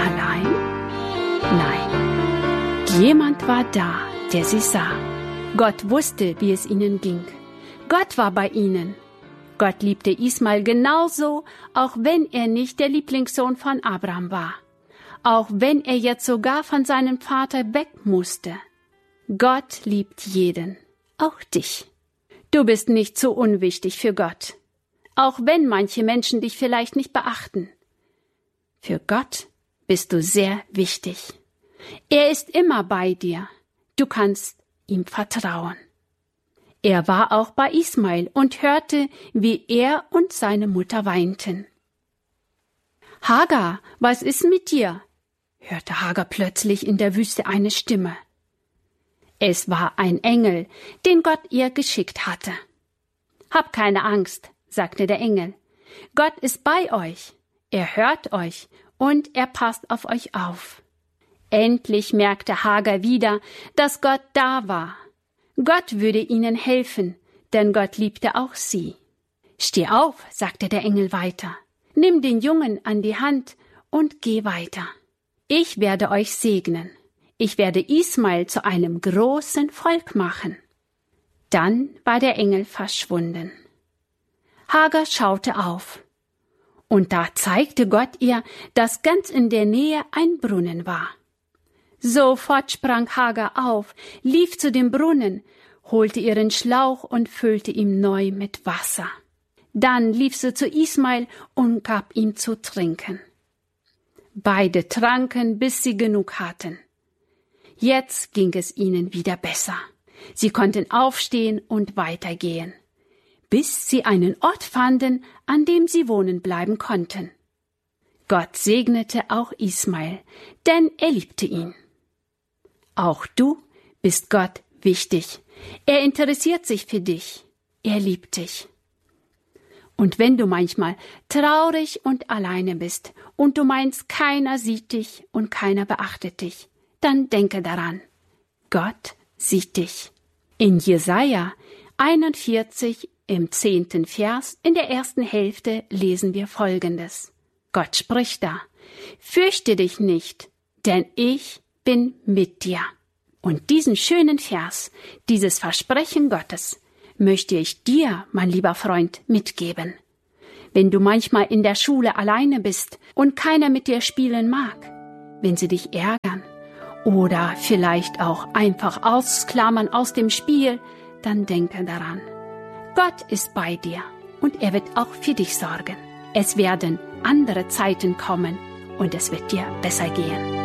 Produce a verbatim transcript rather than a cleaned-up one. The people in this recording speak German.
allein? Nein, jemand war da, der sie sah. Gott wusste, wie es ihnen ging. Gott war bei ihnen. Gott liebte Ismael genauso, auch wenn er nicht der Lieblingssohn von Abraham war. Auch wenn er jetzt sogar von seinem Vater weg musste. Gott liebt jeden, auch dich. Du bist nicht so unwichtig für Gott, auch wenn manche Menschen dich vielleicht nicht beachten. Für Gott bist du sehr wichtig. Er ist immer bei dir. Du kannst ihm vertrauen. Er war auch bei Ismael und hörte, wie er und seine Mutter weinten. »Hagar, was ist mit dir?« hörte Hagar plötzlich in der Wüste eine Stimme. Es war ein Engel, den Gott ihr geschickt hatte. »Hab keine Angst«, sagte der Engel. »Gott ist bei euch. Er hört euch und er passt auf euch auf.« Endlich merkte Hagar wieder, dass Gott da war. Gott würde ihnen helfen, denn Gott liebte auch sie. »Steh auf«, sagte der Engel weiter. »Nimm den Jungen an die Hand und geh weiter. Ich werde euch segnen. Ich werde Ismael zu einem großen Volk machen.« Dann war der Engel verschwunden. Hagar schaute auf. Und da zeigte Gott ihr, dass ganz in der Nähe ein Brunnen war. Sofort sprang Hagar auf, lief zu dem Brunnen, holte ihren Schlauch und füllte ihn neu mit Wasser. Dann lief sie zu Ismael und gab ihm zu trinken. Beide tranken, bis sie genug hatten. Jetzt ging es ihnen wieder besser. Sie konnten aufstehen und weitergehen, bis sie einen Ort fanden, an dem sie wohnen bleiben konnten. Gott segnete auch Ismael, denn er liebte ihn. Auch du bist Gott wichtig. Er interessiert sich für dich. Er liebt dich. Und wenn du manchmal traurig und alleine bist und du meinst, keiner sieht dich und keiner beachtet dich, dann denke daran, Gott sieht dich. In Jesaja einundvierzig im zehnten Vers in der ersten Hälfte lesen wir Folgendes. Gott spricht da: Fürchte dich nicht, denn ich bin mit dir. Und diesen schönen Vers, dieses Versprechen Gottes, möchte ich dir, mein lieber Freund, mitgeben. Wenn du manchmal in der Schule alleine bist und keiner mit dir spielen mag, wenn sie dich ärgern oder vielleicht auch einfach ausklammern aus dem Spiel, dann denke daran. Gott ist bei dir und er wird auch für dich sorgen. Es werden andere Zeiten kommen und es wird dir besser gehen.